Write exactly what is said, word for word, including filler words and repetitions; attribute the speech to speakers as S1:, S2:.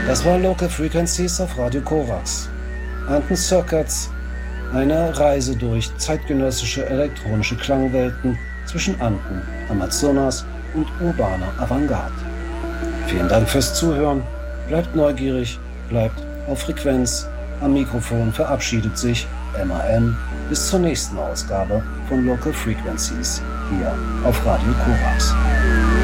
S1: Das war Local Frequencies auf Radio Korax. Anton Circuits, eine Reise durch zeitgenössische elektronische Klangwelten zwischen Anten, Amazonas und urbaner Avantgarde. Vielen Dank fürs Zuhören. Bleibt neugierig, bleibt auf Frequenz. Am Mikrofon verabschiedet sich M A M. Bis zur nächsten Ausgabe von Local Frequencies hier auf Radio Korax.